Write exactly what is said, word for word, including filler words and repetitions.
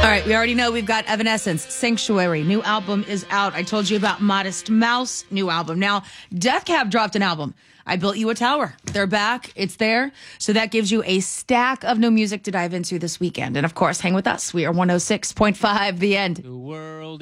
right, we already know we've got Evanescence, Sanctuary. New album is out. I told you about Modest Mouse, new album. Now, Death Cab dropped an album. I Built You a Tower. They're back. It's there. So that gives you a stack of new music to dive into this weekend. And of course, hang with us. We are one oh six point five The End. The world